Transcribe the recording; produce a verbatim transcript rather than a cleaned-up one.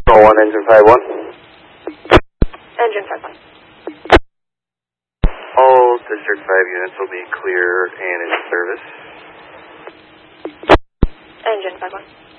Control one, engine five one. Engine five one. All District five units will be clear and in service. Engine five one.